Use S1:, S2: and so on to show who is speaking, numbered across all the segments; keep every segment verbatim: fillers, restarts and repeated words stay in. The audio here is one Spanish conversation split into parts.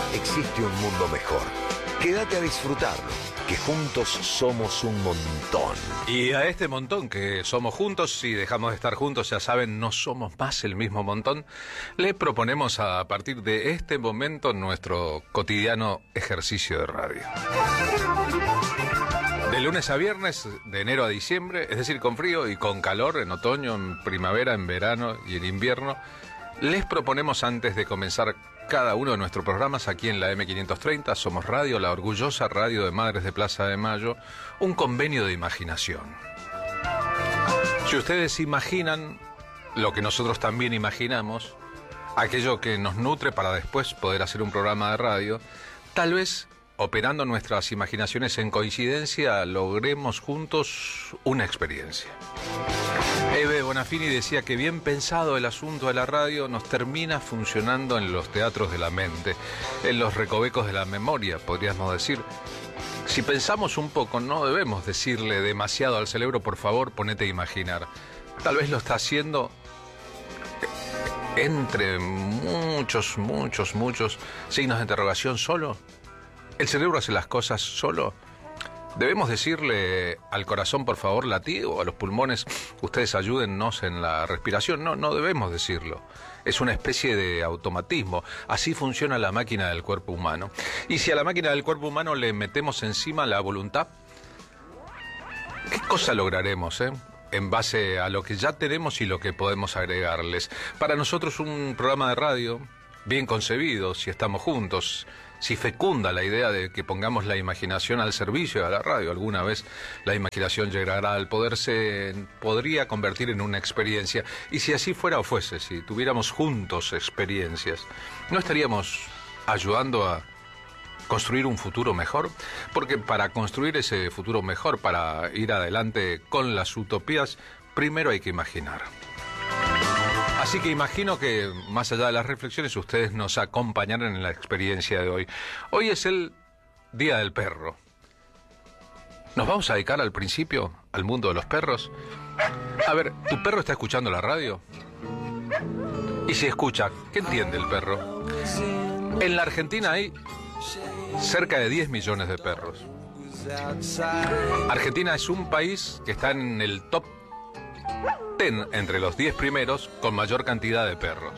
S1: existe un mundo mejor. Quédate a disfrutarlo, que juntos somos un montón.
S2: Y a este montón que somos juntos, si dejamos de estar juntos, ya saben, no somos más el mismo montón, le proponemos a partir de este momento nuestro cotidiano ejercicio de radio. De lunes a viernes, de enero a diciembre, es decir, con frío y con calor, en otoño, en primavera, en verano y en invierno, les proponemos antes de comenzar cada uno de nuestros programas aquí en la eme quinientos treinta, Somos Radio, la orgullosa radio de Madres de Plaza de Mayo, un convenio de imaginación. Si ustedes imaginan lo que nosotros también imaginamos, aquello que nos nutre para después poder hacer un programa de radio, tal vez operando nuestras imaginaciones en coincidencia logremos juntos una experiencia. Eve Bonafini decía que bien pensado el asunto de la radio nos termina funcionando en los teatros de la mente, en los recovecos de la memoria, podríamos decir. Si pensamos un poco, no debemos decirle demasiado al cerebro, por favor, ponete a imaginar. Tal vez lo está haciendo entre muchos, muchos, muchos signos de interrogación solo. ¿El cerebro hace las cosas solo? ¿Debemos decirle al corazón, por favor, latir, o a los pulmones, ustedes ayúdennos en la respiración? No, no debemos decirlo. Es una especie de automatismo. Así funciona la máquina del cuerpo humano. Y si a la máquina del cuerpo humano le metemos encima la voluntad, ¿qué cosa lograremos, eh? En base a lo que ya tenemos y lo que podemos agregarles. Para nosotros un programa de radio bien concebido, si estamos juntos, si fecunda la idea de que pongamos la imaginación al servicio de la radio, alguna vez la imaginación llegará al poder, se podría convertir en una experiencia. Y si así fuera o fuese, si tuviéramos juntos experiencias, ¿no estaríamos ayudando a construir un futuro mejor? Porque para construir ese futuro mejor, para ir adelante con las utopías, primero hay que imaginar. Así que imagino que, más allá de las reflexiones, ustedes nos acompañarán en la experiencia de hoy. Hoy es el Día del Perro. ¿Nos vamos a dedicar al principio al mundo de los perros? A ver, ¿tu perro está escuchando la radio? Y si escucha, ¿qué entiende el perro? En la Argentina hay cerca de diez millones de perros. Argentina es un país que está en el top ten entre los diez primeros con mayor cantidad de perros.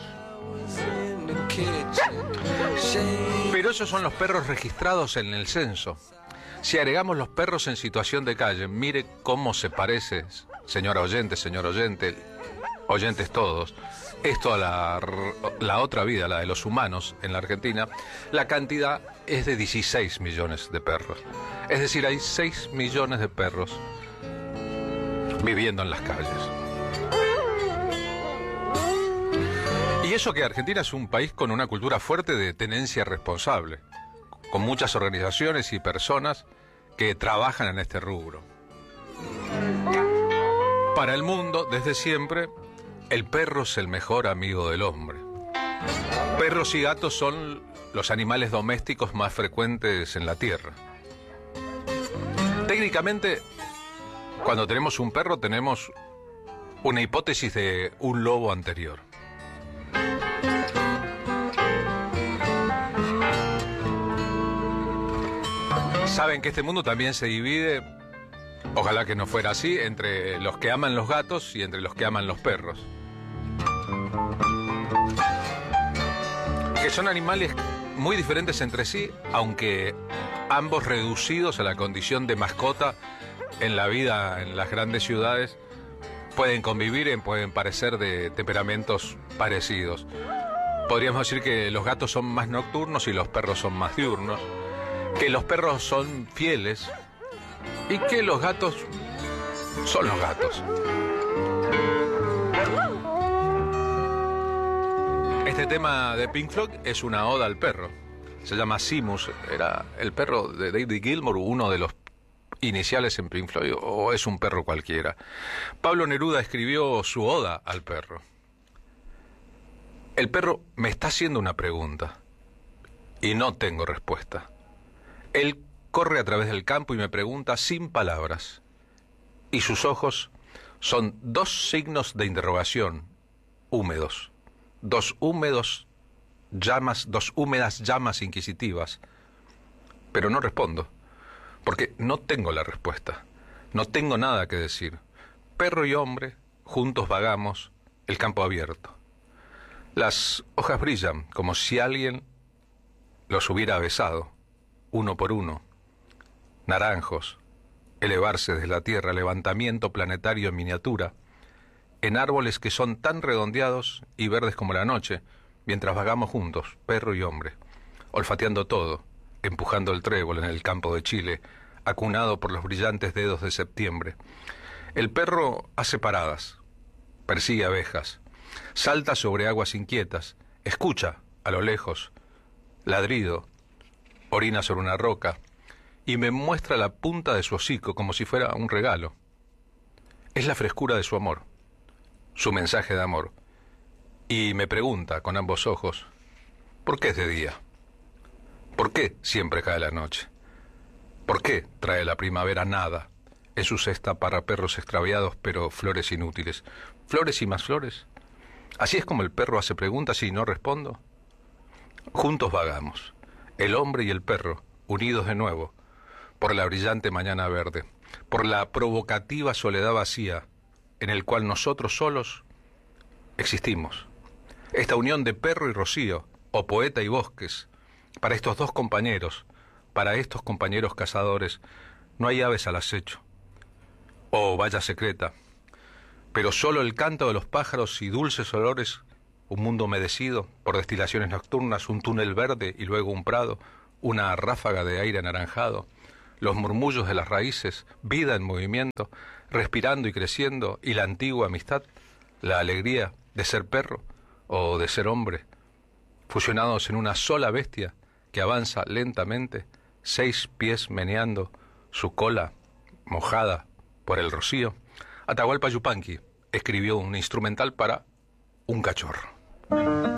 S2: Pero esos son los perros registrados en el censo. Si agregamos los perros en situación de calle, mire cómo se parece, señora oyente, señor oyente, oyentes todos, esto a la, la otra vida, la de los humanos en la Argentina, la cantidad es de dieciséis millones de perros. Es decir, hay seis millones de perros viviendo en las calles. Y eso que Argentina es un país con una cultura fuerte de tenencia responsable, con muchas organizaciones y personas que trabajan en este rubro. Para el mundo, desde siempre, el perro es el mejor amigo del hombre. Perros y gatos son los animales domésticos más frecuentes en la Tierra. Técnicamente, cuando tenemos un perro, tenemos una hipótesis de un lobo anterior. Saben que este mundo también se divide, ojalá que no fuera así, entre los que aman los gatos y entre los que aman los perros. Que son animales muy diferentes entre sí, aunque ambos reducidos a la condición de mascota en la vida en las grandes ciudades, pueden convivir y pueden parecer de temperamentos parecidos. Podríamos decir que los gatos son más nocturnos y los perros son más diurnos, que los perros son fieles y que los gatos son los gatos. Este tema de Pink Floyd es una oda al perro. Se llama Simus, era el perro de David Gilmour, uno de los iniciales en Pink Floyd, o es un perro cualquiera. Pablo Neruda escribió su oda al perro. El perro me está haciendo una pregunta y no tengo respuesta. Él corre a través del campo y me pregunta sin palabras. Y sus ojos son dos signos de interrogación húmedos. Dos húmedos llamas, dos húmedas llamas inquisitivas. Pero no respondo, porque no tengo la respuesta. No tengo nada que decir. Perro y hombre, juntos vagamos el campo abierto. Las hojas brillan como si alguien los hubiera besado, uno por uno. Naranjos, elevarse desde la tierra, levantamiento planetario en miniatura, en árboles que son tan redondeados y verdes como la noche, mientras vagamos juntos, perro y hombre, olfateando todo, empujando el trébol en el campo de Chile, acunado por los brillantes dedos de septiembre. El perro hace paradas, persigue abejas, salta sobre aguas inquietas, escucha a lo lejos, ladrido, orina sobre una roca y me muestra la punta de su hocico como si fuera un regalo. Es la frescura de su amor, su mensaje de amor. Y me pregunta con ambos ojos, ¿por qué es de día? ¿Por qué siempre cae la noche? ¿Por qué trae la primavera nada en su cesta para perros extraviados pero flores inútiles? ¿Flores y más flores? ¿Así es como el perro hace preguntas y no respondo? Juntos vagamos, el hombre y el perro, unidos de nuevo, por la brillante mañana verde, por la provocativa soledad vacía, en el cual nosotros solos existimos. Esta unión de perro y rocío, o poeta y bosques, para estos dos compañeros, para estos compañeros cazadores, no hay aves al acecho, o valla secreta, pero solo el canto de los pájaros y dulces olores, un mundo humedecido por destilaciones nocturnas, un túnel verde y luego un prado, una ráfaga de aire anaranjado, los murmullos de las raíces, vida en movimiento, respirando y creciendo, y la antigua amistad, la alegría de ser perro o de ser hombre, fusionados en una sola bestia que avanza lentamente, seis pies meneando su cola mojada por el rocío. Atahualpa Yupanqui escribió un instrumental para un cachorro.